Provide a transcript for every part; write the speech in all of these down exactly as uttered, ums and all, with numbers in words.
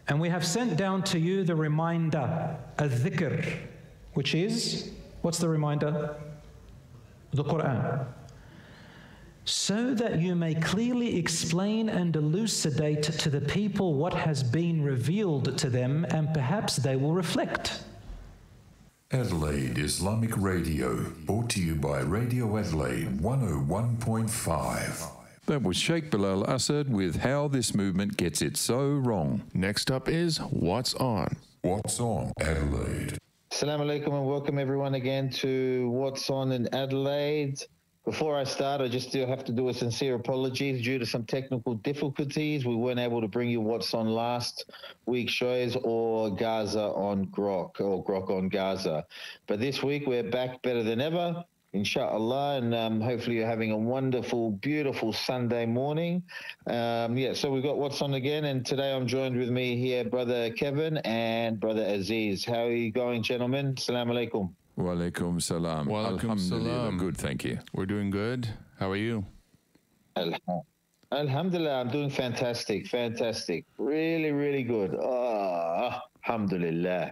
And we have sent down to you the reminder, al-dhikr, which is, what's the reminder? The Quran. So that you may clearly explain and elucidate to the people what has been revealed to them, and perhaps they will reflect. Adelaide Islamic Radio, brought to you by Radio Adelaide one oh one point five. That was Sheikh Bilal Assad with How This Movement Gets It So Wrong. Next up is What's On. What's On Adelaide. Assalamu alaikum and welcome everyone again to What's On in Adelaide. Before I start, I just do have to do a sincere apology due to some technical difficulties. We weren't able to bring you What's On last week's shows or Gaza on Grok or Grok on Gaza. But this week we're back better than ever, inshallah, and um, hopefully you're having a wonderful, beautiful Sunday morning. Um, yeah, so we've got What's On again, and today I'm joined with me here, Brother Kevin and Brother Aziz. How are you going, gentlemen? Assalamu alaikum. Wa alaikum salam. Wa alaikum Alhamdulillah. salam. Good, thank you. We're doing good. How are you? Alhamdulillah, I'm doing fantastic, fantastic. Really, really good. Oh, alhamdulillah.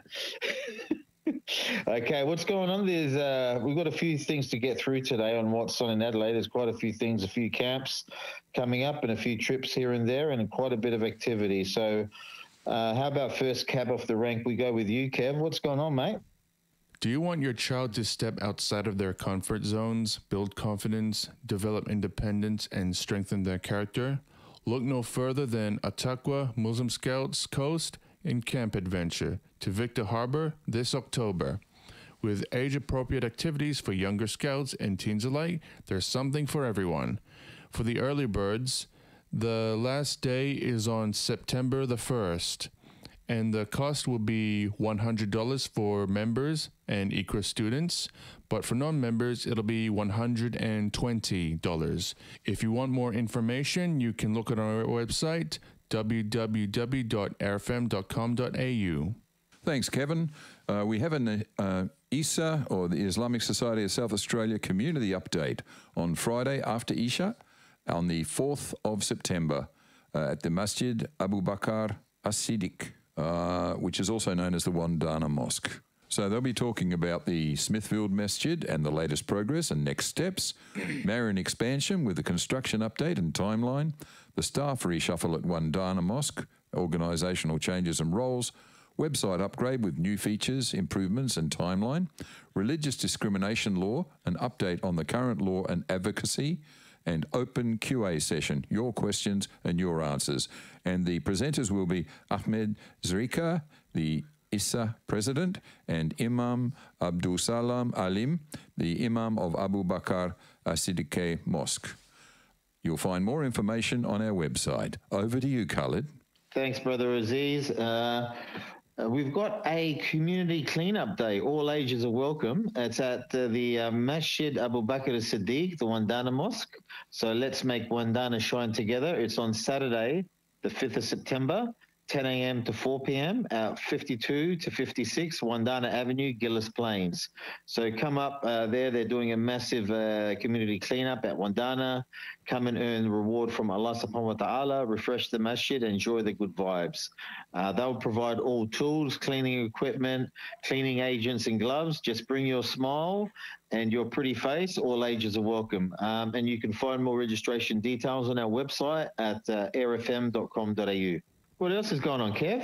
Okay, what's going on? There's uh, we've got a few things to get through today on What's On in Adelaide. There's quite a few things, a few camps coming up and a few trips here and there and quite a bit of activity. So uh, how about first cab off the rank? We go with you, Kev. What's going on, mate? Do you want your child to step outside of their comfort zones, build confidence, develop independence, and strengthen their character? Look no further than Ataqwa Muslim Scouts Coast and Camp Adventure to Victor Harbor this October. With age-appropriate activities for younger scouts and teens alike, there's something for everyone. For the early birds, the last day is on September the first, and the cost will be one hundred dollars for members and I C R A students, but for non-members, it'll be one hundred twenty dollars. If you want more information, you can look at our website, w w w dot a r f m dot com dot a u. Thanks, Kevin. Uh, we have an uh, Isha, or the Islamic Society of South Australia community update on Friday after Isha on the fourth of September uh, at the Masjid Abu Bakr As-Siddiq, uh, which is also known as the Wandana Mosque. So they'll be talking about the Smithfield Masjid and the latest progress and next steps, Marion expansion with the construction update and timeline, the staff reshuffle at Wandana Mosque, organisational changes and roles, website upgrade with new features, improvements and timeline, religious discrimination law, an update on the current law and advocacy, and open Q A session, your questions and your answers. And the presenters will be Ahmed Zrika, the Issa president, and Imam Abdul Salam Alim, the Imam of Abu Bakr As-Siddiq Mosque. You'll find more information on our website. Over to you, Khalid. Thanks, Brother Aziz. Uh, uh, we've got a community cleanup day. All ages are welcome. It's at uh, the uh, Masjid Abu Bakr As-Siddiq, the Wandana Mosque. So let's make Wandana shine together. It's on Saturday, the fifth of September. ten a m to four p m at fifty-two to fifty-six Wandana Avenue, Gillis Plains. So come up uh, there. They're doing a massive uh, community cleanup at Wandana. Come and earn the reward from Allah subhanahu wa ta'ala, refresh the masjid, enjoy the good vibes. Uh, they'll provide all tools, cleaning equipment, cleaning agents and gloves. Just bring your smile and your pretty face. All ages are welcome. Um, and you can find more registration details on our website at uh, a r f m dot com dot a u. What else is going on, Kev?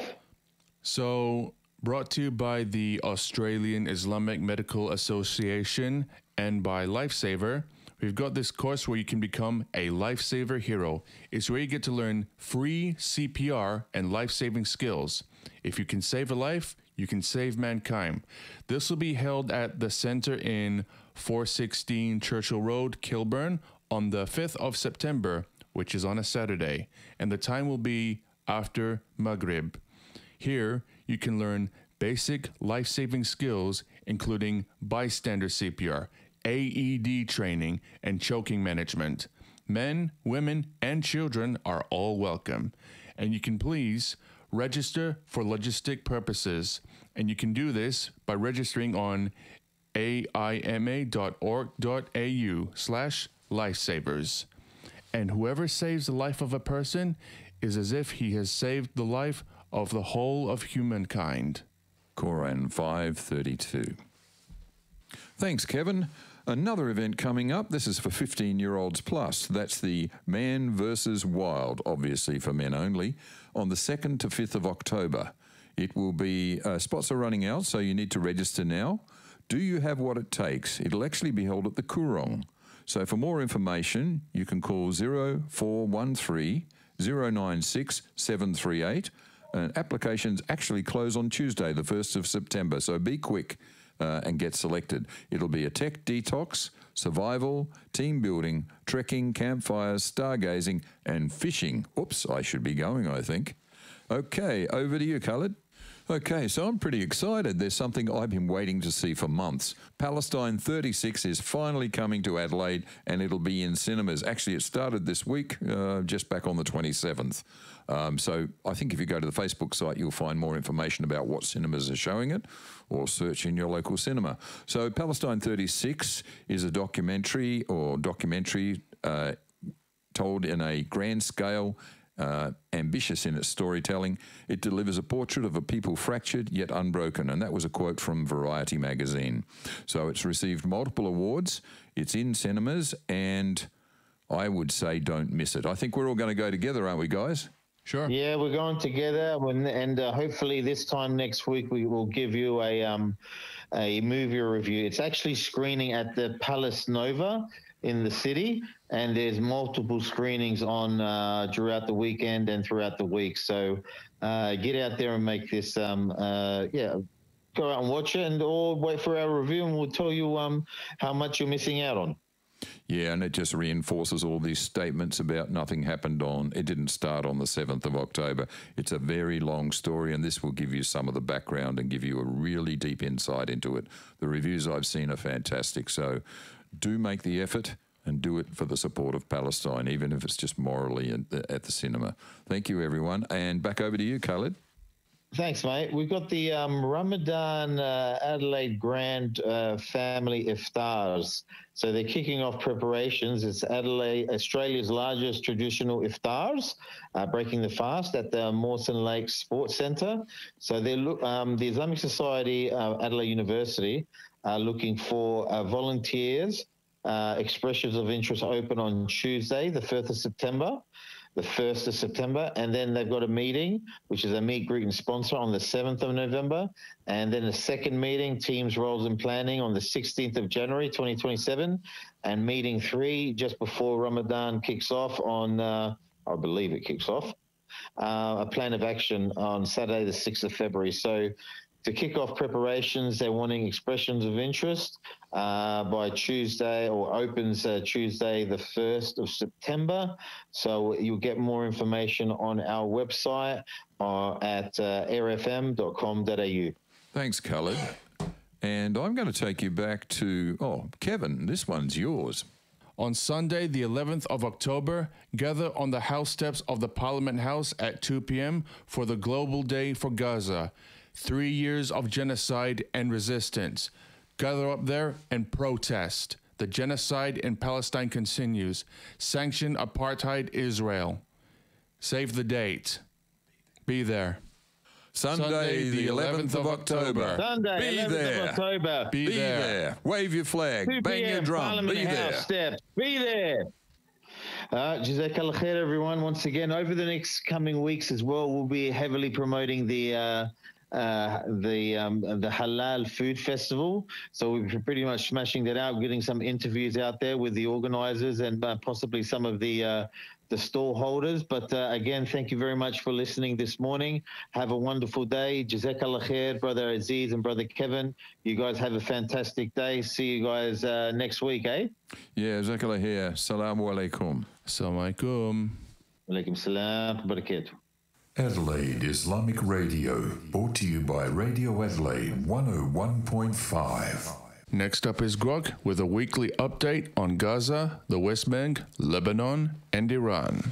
So, brought to you by the Australian Islamic Medical Association and by Lifesaver, we've got this course where you can become a Lifesaver hero. It's where you get to learn free C P R and life-saving skills. If you can save a life, you can save mankind. This will be held at the Centre in four sixteen Churchill Road, Kilburn, on the fifth of September, which is on a Saturday, and the time will be after Maghrib. Here, you can learn basic life-saving skills, including bystander C P R, A E D training, and choking management. Men, women, and children are all welcome. And you can please register for logistic purposes. And you can do this by registering on a i m a dot org dot a u slash lifesavers. And whoever saves the life of a person is as if he has saved the life of the whole of humankind. Quran five thirty-two. Thanks, Kevin. Another event coming up. This is for fifteen-year-olds plus. That's the Man versus Wild, obviously for men only, on the second to fifth of October. It will be, uh, spots are running out, so you need to register now. Do you have what it takes? It'll actually be held at the Coorong. So for more information, you can call zero four one three, zero nine six, seven three eight. And applications actually close on Tuesday, the first of September, so be quick uh, and get selected. It'll be a tech detox, survival, team building, trekking, campfires, stargazing, and fishing. Oops, I should be going, I think. Okay, over to you, Khaled. Okay, so I'm pretty excited. There's something I've been waiting to see for months. Palestine thirty-six is finally coming to Adelaide, and it'll be in cinemas. Actually, it started this week, uh, just back on the twenty-seventh. Um, so I think if you go to the Facebook site, you'll find more information about what cinemas are showing it, or search in your local cinema. So Palestine thirty-six is a documentary or documentary uh, told in a grand scale, Uh, ambitious in its storytelling. It delivers a portrait of a people fractured yet unbroken, and that was a quote from Variety magazine. So it's received multiple awards. It's in cinemas, and I would say don't miss it. I think we're all going to go together, aren't we, guys? Sure. Yeah, we're going together, when, and uh, hopefully this time next week we will give you a um, a movie review. It's actually screening at the Palace Nova in the city, and there's multiple screenings on uh, throughout the weekend and throughout the week. So uh, get out there and make this, um, uh, yeah, go out and watch it, and or wait for our review, and we'll tell you um, how much you're missing out on. Yeah, and it just reinforces all these statements about nothing happened on, it didn't start on the seventh of October. It's a very long story, and this will give you some of the background and give you a really deep insight into it. The reviews I've seen are fantastic, so do make the effort and do it for the support of Palestine, even if it's just morally at the, at the cinema. Thank you, everyone. And back over to you, Khaled. Thanks, mate. We've got the um, Ramadan uh, Adelaide Grand uh, Family Iftars. So they're kicking off preparations. It's Adelaide, Australia's largest traditional iftars, uh, breaking the fast at the Mawson Lake Sports Centre. So they look, um, the Islamic Society, uh, Adelaide University, are looking for uh, volunteers. Uh, expressions of interest open on Tuesday, the first of September. the first of September, and then they've got a meeting, which is a meet, greet and sponsor on the seventh of November, and then a second meeting, teams, roles and planning, on the sixteenth of January, twenty twenty-seven, and meeting three just before Ramadan kicks off on, uh, I believe it kicks off, uh, a plan of action on Saturday, the sixth of February. So to kick off preparations, they're wanting expressions of interest uh, by Tuesday, or opens uh, Tuesday, the first of September. So you'll get more information on our website uh, at uh, air f m dot com dot a u. Thanks, Khaled. And I'm going to take you back to, oh, Kevin, this one's yours. On Sunday, the eleventh of October, gather on the house steps of the Parliament House at two p.m. for the Global Day for Gaza. Three years of genocide and resistance. Gather up there and protest. The genocide in Palestine continues. Sanction apartheid Israel. Save the date. Be there. Sunday, Sunday the eleventh of October. Sunday, Be eleventh there. of October. Be, Be there. there. Wave your flag. Bang your drum. Parliament Be House there. Steps. Be there. Uh, Jazakallah khair, everyone. Once again, over the next coming weeks as well, we'll be heavily promoting the uh, uh, the um, the Halal Food Festival. So we're pretty much smashing that out, getting some interviews out there with the organisers and uh, possibly some of the uh, the stall holders. But uh, again, thank you very much for listening this morning. Have a wonderful day. Jazakallah khair, Brother Aziz and Brother Kevin. You guys have a fantastic day. See you guys uh, next week, eh? Yeah, Jazakallah khair. Assalamu alaikum. Assalamu alaikum. Alaikum salam. Barakatuh. Adelaide Islamic Radio, brought to you by Radio Adelaide one oh one point five. Next up is Grog with a weekly update on Gaza, the West Bank, Lebanon, and Iran.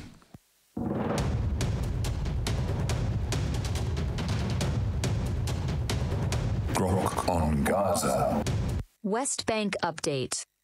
Grog on Gaza. West Bank update.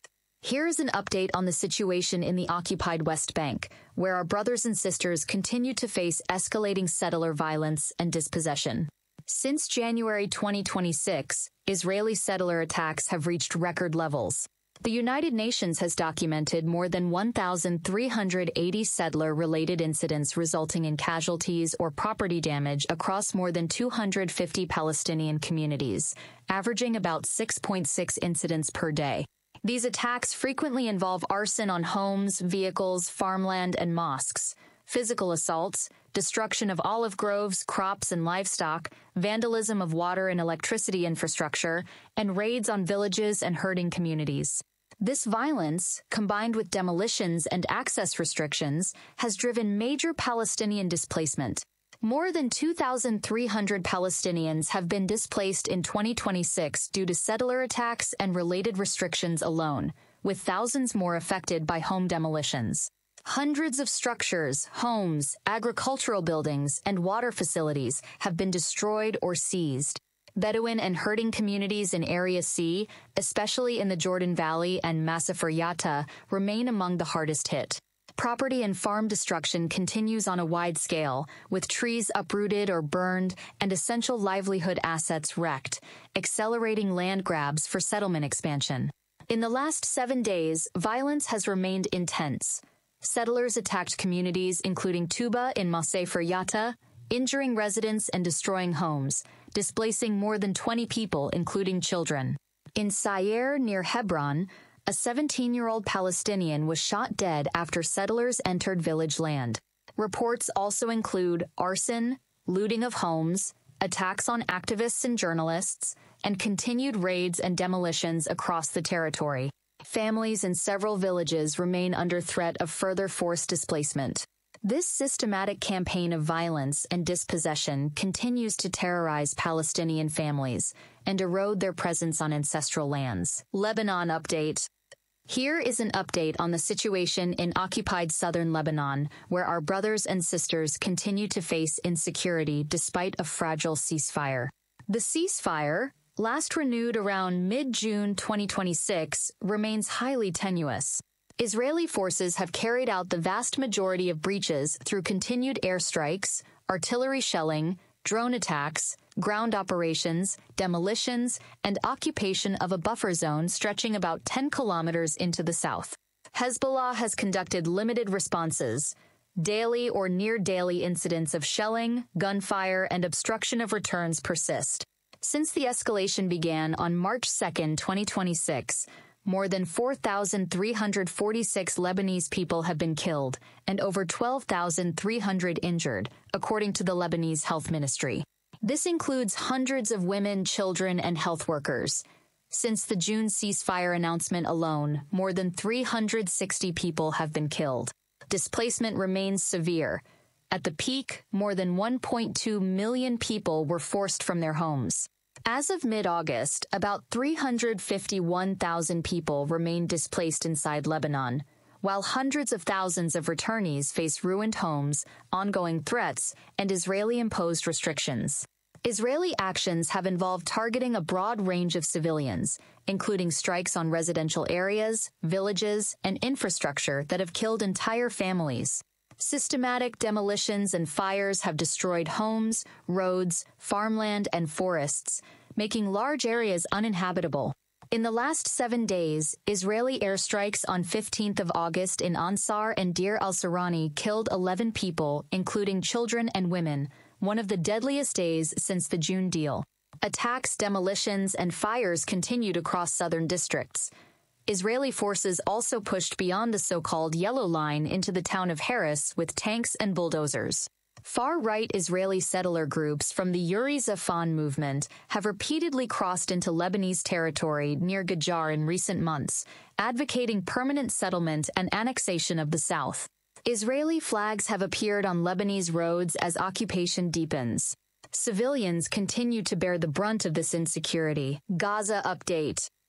Here is an update on the situation in the occupied West Bank, where our brothers and sisters continue to face escalating settler violence and dispossession. Since January twenty twenty-six, Israeli settler attacks have reached record levels. The United Nations has documented more than one thousand three hundred eighty settler-related incidents resulting in casualties or property damage across more than two hundred fifty Palestinian communities, averaging about six point six incidents per day. These attacks frequently involve arson on homes, vehicles, farmland, and mosques, physical assaults, destruction of olive groves, crops, and livestock, vandalism of water and electricity infrastructure, and raids on villages and herding communities. This violence, combined with demolitions and access restrictions, has driven major Palestinian displacement. More than two thousand three hundred Palestinians have been displaced in twenty twenty-six due to settler attacks and related restrictions alone, with thousands more affected by home demolitions. Hundreds of structures, homes, agricultural buildings, and water facilities have been destroyed or seized. Bedouin and herding communities in Area C, especially in the Jordan Valley and Masafer Yatta, remain among the hardest hit. Property and farm destruction continues on a wide scale, with trees uprooted or burned and essential livelihood assets wrecked, accelerating land grabs for settlement expansion. In the last seven days, violence has remained intense. Settlers attacked communities including Tuba in Masafer Yatta, injuring residents and destroying homes, displacing more than twenty people, including children. In Sayer, near Hebron, a seventeen-year-old Palestinian was shot dead after settlers entered village land. Reports also include arson, looting of homes, attacks on activists and journalists, and continued raids and demolitions across the territory. Families in several villages remain under threat of further forced displacement. This systematic campaign of violence and dispossession continues to terrorize Palestinian families and erode their presence on ancestral lands. Lebanon update. Here is an update on the situation in occupied southern Lebanon, where our brothers and sisters continue to face insecurity despite a fragile ceasefire. The ceasefire, last renewed around mid-June twenty twenty-six, remains highly tenuous. Israeli forces have carried out the vast majority of breaches through continued airstrikes, artillery shelling, drone attacks, ground operations, demolitions, and occupation of a buffer zone stretching about ten kilometers into the south. Hezbollah has conducted limited responses. Daily or near-daily incidents of shelling, gunfire, and obstruction of returns persist. Since the escalation began on March second, twenty twenty-six, more than four thousand three hundred forty-six Lebanese people have been killed and over twelve thousand three hundred injured, according to the Lebanese Health Ministry. This includes hundreds of women, children, and health workers. Since the June ceasefire announcement alone, more than three hundred sixty people have been killed. Displacement remains severe. At the peak, more than one point two million people were forced from their homes. As of mid-August, about three hundred fifty-one thousand people remain displaced inside Lebanon, while hundreds of thousands of returnees face ruined homes, ongoing threats, and Israeli-imposed restrictions. Israeli actions have involved targeting a broad range of civilians, including strikes on residential areas, villages, and infrastructure that have killed entire families. Systematic demolitions and fires have destroyed homes, roads, farmland, and forests, making large areas uninhabitable. In the last seven days, Israeli airstrikes on fifteenth of August in Ansar and Deir al-Sarani killed eleven people, including children and women, one of the deadliest days since the June deal. Attacks, demolitions, and fires continued across southern districts. Israeli forces also pushed beyond the so-called Yellow Line into the town of Harris with tanks and bulldozers. Far-right Israeli settler groups from the Yuri Zafan movement have repeatedly crossed into Lebanese territory near Gajar in recent months, advocating permanent settlement and annexation of the south. Israeli flags have appeared on Lebanese roads as occupation deepens. Civilians continue to bear the brunt of this insecurity. Gaza update.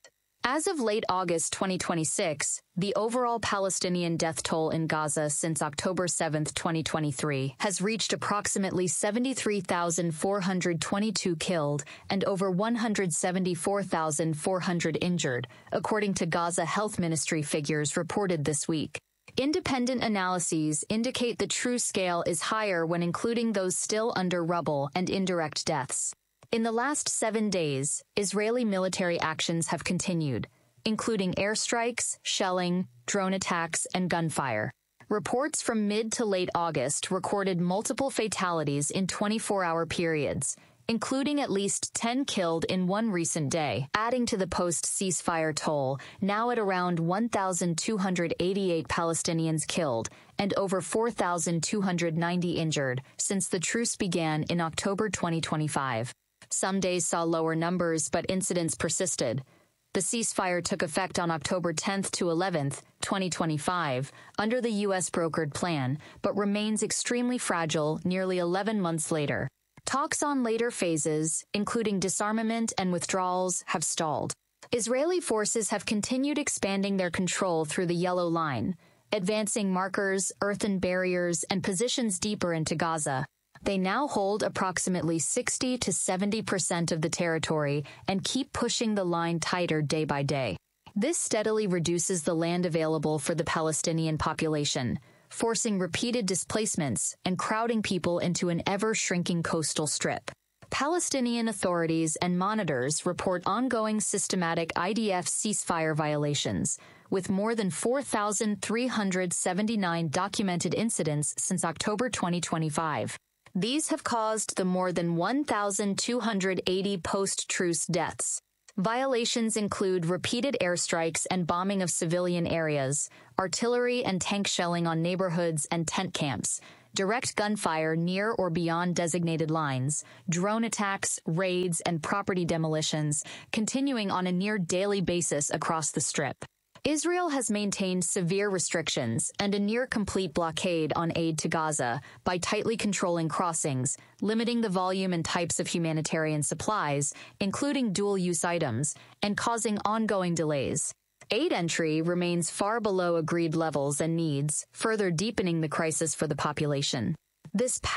As of late August twenty twenty-six, the overall Palestinian death toll in Gaza since October seventh, twenty twenty-three, has reached approximately seventy-three thousand four hundred twenty-two killed and over one hundred seventy-four thousand four hundred injured, according to Gaza Health Ministry figures reported this week. Independent analyses indicate the true scale is higher when including those still under rubble and indirect deaths. In the last seven days, Israeli military actions have continued, including airstrikes, shelling, drone attacks, and gunfire. Reports from mid to late August recorded multiple fatalities in twenty-four hour periods, including at least ten killed in one recent day, adding to the post-ceasefire toll, now at around one thousand two hundred eighty-eight Palestinians killed and over four thousand two hundred ninety injured since the truce began in October twenty twenty-five. Some days saw lower numbers, but incidents persisted. The ceasefire took effect on October tenth to eleventh, twenty twenty-five, under the U S brokered plan, but remains extremely fragile nearly eleven months later. Talks on later phases, including disarmament and withdrawals, have stalled. Israeli forces have continued expanding their control through the Yellow Line, advancing markers, earthen barriers, and positions deeper into Gaza. They now hold approximately sixty to seventy percent of the territory and keep pushing the line tighter day by day. This steadily reduces the land available for the Palestinian population, forcing repeated displacements and crowding people into an ever-shrinking coastal strip. Palestinian authorities and monitors report ongoing systematic I D F ceasefire violations, with more than four thousand three hundred seventy-nine documented incidents since October twenty twenty-five. These have caused the more than one thousand two hundred eighty post-truce deaths. Violations include repeated airstrikes and bombing of civilian areas, artillery and tank shelling on neighborhoods and tent camps, direct gunfire near or beyond designated lines, drone attacks, raids, and property demolitions, continuing on a near-daily basis across the Strip. Israel has maintained severe restrictions and a near-complete blockade on aid to Gaza by tightly controlling crossings, limiting the volume and types of humanitarian supplies, including dual-use items, and causing ongoing delays. Aid entry remains far below agreed levels and needs, further deepening the crisis for the population. This